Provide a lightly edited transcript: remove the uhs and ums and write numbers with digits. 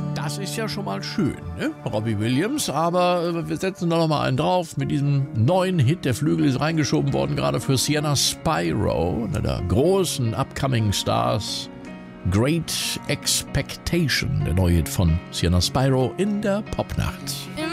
Das ist ja schon mal schön, ne? Robbie Williams, aber wir setzen da noch mal einen drauf mit diesem neuen Hit. Der Flügel ist reingeschoben worden, gerade für Sienna Spyro, einer der großen Upcoming Stars. Great Expectation, der neue Hit von Sienna Spyro in der Popnacht.